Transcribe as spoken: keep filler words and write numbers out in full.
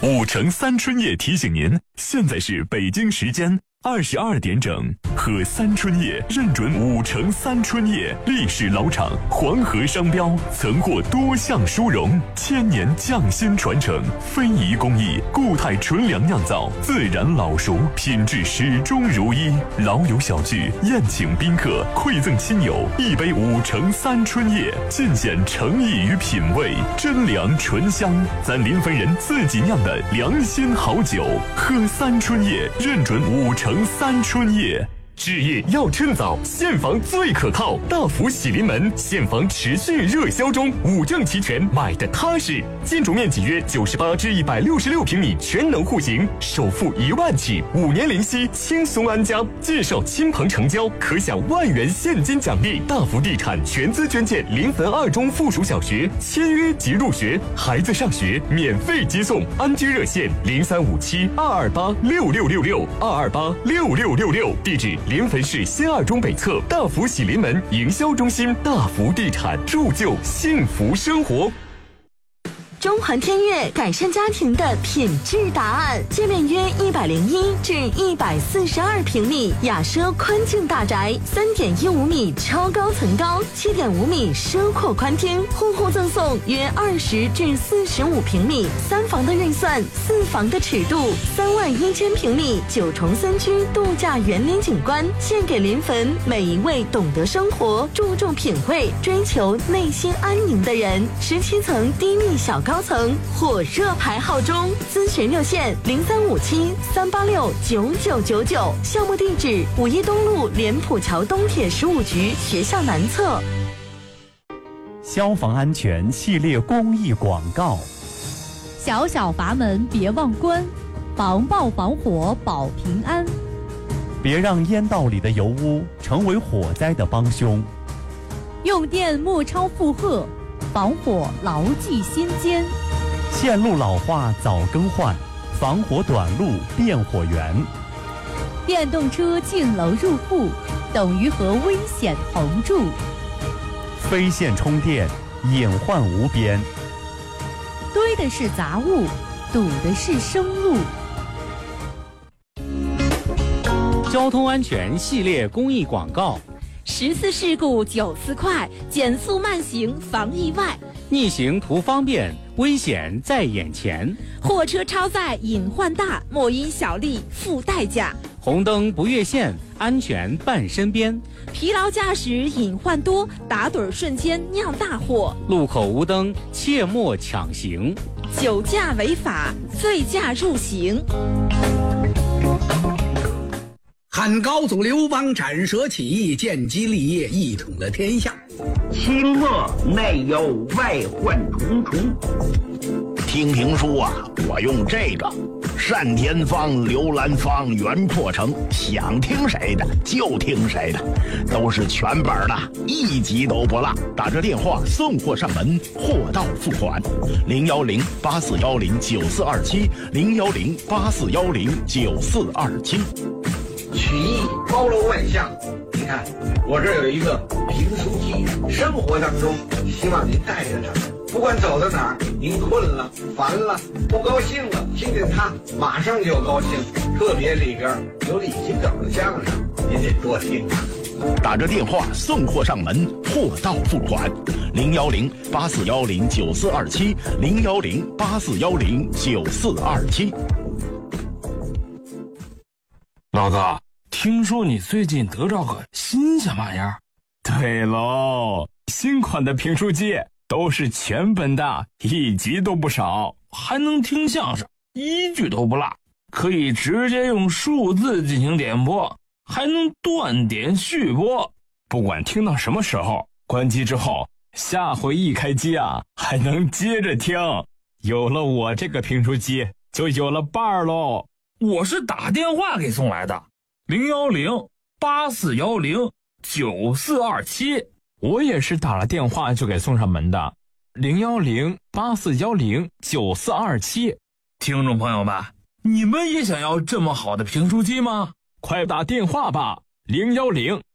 五城三春夜提醒您，现在是北京时间二十二点整，喝三春夜认准五城三春夜，历史老厂，黄河商标，曾获多项殊荣，千年匠心传承，非遗工艺，固态纯粮酿造，自然老熟，品质始终如一。老友小聚，宴请宾客，馈赠亲友，一杯五城三春夜，尽显诚意与品味，真粮醇香，咱临汾人自己酿的良心好酒，喝三春夜认准五城三春夜。置业要趁早，现房最可靠。大福喜临门，现房持续热销中，五证齐全，买的踏实。建筑面积约九十八至一百六十六平米，全能户型，首付一万起，五年零息，轻松安家。介绍亲朋成交，可享万元现金奖励。大福地产全资捐建临汾二中附属小学，签约即入学，孩子上学免费接送。安居热线零三五七二二八六六六六二二八六六六六，地址临汾市新二中北侧大福喜临门营销中心。大福地产，铸就幸福生活。 中环天悦改善家庭的品质答案，界面约一百零一至一百四十二平米，雅奢宽净大宅，三点一五米超高层高，七点五米奢阔宽厅，户户赠送约二十至四十五平米，三房的预算，四房的尺度，三万一千平米九重森区度假园林景观，献给临汾每一位懂得生活、注重品味、追求内心安宁的人。十七层低密小高层火热排号中，咨询热线零三五七三八六九九九九，项目地址五一东路莲浦桥东铁十五局学校南侧。 消防安全系列公益广告： 小小阀门别忘关，防爆防火保平安。 别让烟道里的油污成为火灾的帮凶。 用电莫超负荷，防火牢记心间。 线路老化早更换，防火短路变火源。 电动车进楼入户，等于和危险同住。 非线充电，隐患无边。 堆的是杂物，堵的是生路。 交通安全系列公益广告： 十次事故九次快，减速慢行防意外。 逆行图方便，危险在眼前。 货车超载隐患大，莫因小利付代价。 红灯不越线，安全伴身边。 疲劳驾驶隐患多，打盹瞬间酿大祸。 路口无灯，切莫抢行。 酒驾违法，醉驾入刑。 汉高祖刘邦斩蛇起义，建基立业，一统了天下。 清末内忧外患重重。听评书啊，我用这个单田芳、刘兰芳、袁阔成，想听谁的就听谁的，都是全本的，一集都不落。打这电话送货上门，货到付款。零幺零八四幺零九四二七，零幺零八四幺零九四二七。 曲艺包罗万象，你看我这有一个评书机，生活当中希望您带着它，不管走到哪儿，您困了、烦了、不高兴了，听见它马上就高兴。特别里边有李金斗的相声，您得多听啊。 打着电话送货上门，货到付款。零幺零八四幺零九四二七，零幺零八四幺零九四二七。 老哥，听说你最近得着个新鲜玩意儿？ 对喽，新款的评书机都是全本的，一集都不少， 还能听相声，一句都不落，可以直接用数字进行点播，还能断点续播。 不管听到什么时候，关机之后，下回一开机啊，还能接着听。有了我这个评书机，就有了伴儿喽。 我是打电话给送来的，零幺零八四幺零九四二七。 我也是打了电话就给送上门的，零幺零八四幺零九四二七。 听众朋友们，你们也想要这么好的评书机吗？ 快打电话吧，零幺零